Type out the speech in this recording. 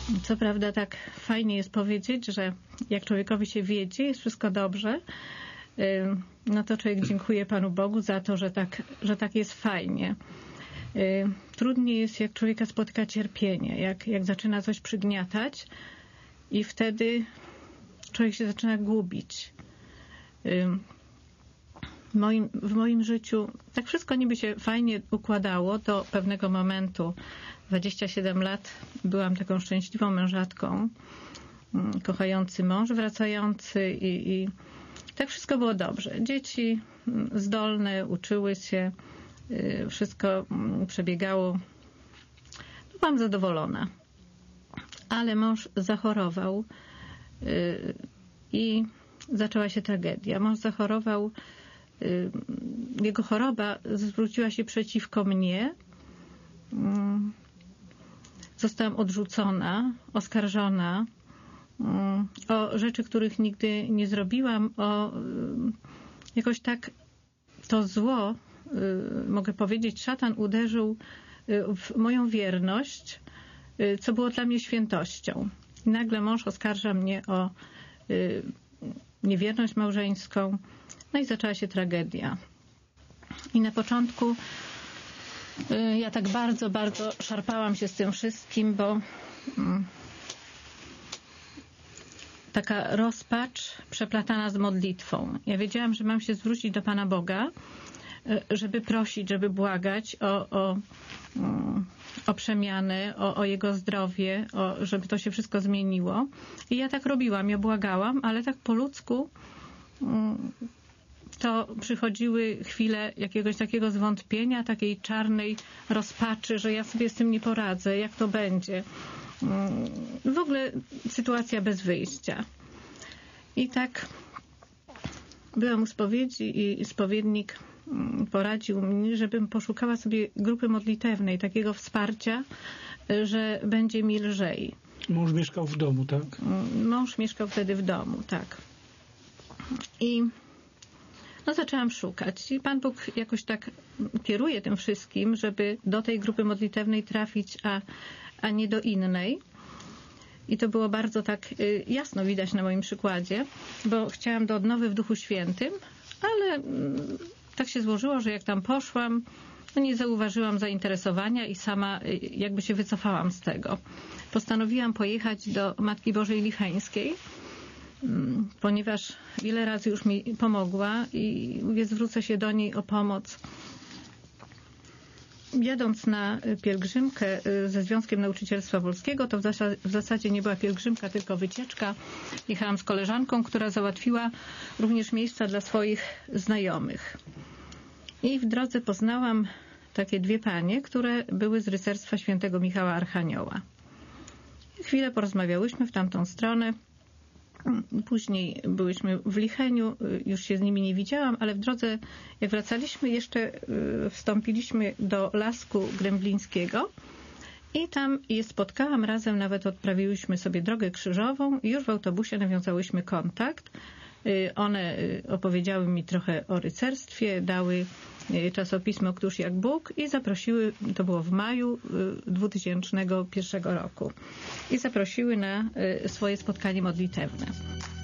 Co prawda tak fajnie jest powiedzieć, że jak człowiekowi się wiedzie, jest wszystko dobrze, no to człowiek dziękuje Panu Bogu za to, że tak jest fajnie. Trudniej jest, jak człowieka spotyka cierpienie, jak zaczyna coś przygniatać i wtedy człowiek się zaczyna gubić. W moim życiu tak wszystko niby się fajnie układało do pewnego momentu. 27 lat byłam taką szczęśliwą mężatką, kochający mąż wracający i tak wszystko było dobrze. Dzieci zdolne, uczyły się, wszystko przebiegało. Byłam zadowolona. Ale mąż zachorował i zaczęła się tragedia. Mąż zachorował, jego choroba zwróciła się przeciwko mnie. Zostałam odrzucona, oskarżona o rzeczy, których nigdy nie zrobiłam, jakoś tak to zło, mogę powiedzieć, szatan uderzył w moją wierność, co było dla mnie świętością. I nagle mąż oskarża mnie o niewierność małżeńską, no i zaczęła się tragedia. I na początku ja tak bardzo, bardzo szarpałam się z tym wszystkim, bo taka rozpacz przeplatana z modlitwą. Ja wiedziałam, że mam się zwrócić do Pana Boga, żeby prosić, żeby błagać o przemianę, o Jego zdrowie, żeby to się wszystko zmieniło. I ja tak robiłam, ja błagałam, ale tak po ludzku to przychodziły chwile jakiegoś takiego zwątpienia, takiej czarnej rozpaczy, że ja sobie z tym nie poradzę, jak to będzie. W ogóle sytuacja bez wyjścia. I tak byłam u spowiedzi i spowiednik poradził mi, żebym poszukała sobie grupy modlitewnej, takiego wsparcia, że będzie mi lżej. Mąż mieszkał w domu, tak? Mąż mieszkał wtedy w domu, tak. I zaczęłam szukać. I Pan Bóg jakoś tak kieruje tym wszystkim, żeby do tej grupy modlitewnej trafić, a nie do innej. I to było bardzo tak jasno widać na moim przykładzie, bo chciałam do odnowy w Duchu Świętym, ale tak się złożyło, że jak tam poszłam, nie zauważyłam zainteresowania i sama jakby się wycofałam z tego. Postanowiłam pojechać do Matki Bożej Licheńskiej, ponieważ wiele razy już mi pomogła i mówię, zwrócę się do niej o pomoc. Jadąc na pielgrzymkę ze Związkiem Nauczycielstwa Polskiego, to w zasadzie nie była pielgrzymka, tylko wycieczka. Jechałam z koleżanką, która załatwiła również miejsca dla swoich znajomych. I w drodze poznałam takie dwie panie, które były z rycerstwa świętego Michała Archanioła. Chwilę porozmawiałyśmy w tamtą stronę. Później byłyśmy w Licheniu, już się z nimi nie widziałam, ale w drodze, jak wracaliśmy, jeszcze wstąpiliśmy do Lasku Gremblińskiego i tam je spotkałam, razem nawet odprawiłyśmy sobie drogę krzyżową i już w autobusie nawiązałyśmy kontakt. One opowiedziały mi trochę o rycerstwie, dały czasopismo Któż jak Bóg i zaprosiły, to było w maju 2001 roku, i zaprosiły na swoje spotkanie modlitewne.